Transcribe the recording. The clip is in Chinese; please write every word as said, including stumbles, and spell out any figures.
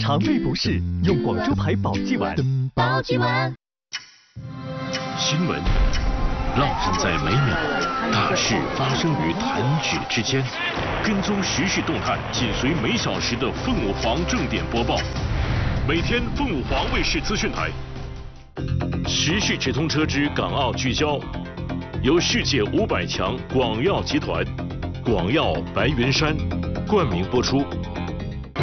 肠胃不适，用广州牌保济丸。 保济丸。 新闻浪漫在每秒，大事发生于弹指之间。跟踪时事动态，紧随每小时的凤舞凰正点播报。每天凤舞凰卫视资讯台。时事直通车之港澳聚焦，由世界五百强广药集团、广药白云山冠名播出。